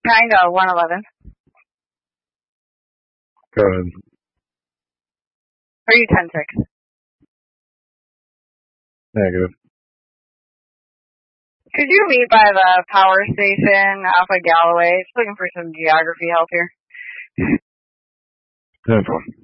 Kinda, 111. Go ahead. Are you 10-6? Negative. Could you meet by the power station off of Galloway? Just looking for some geography help here. 10-4.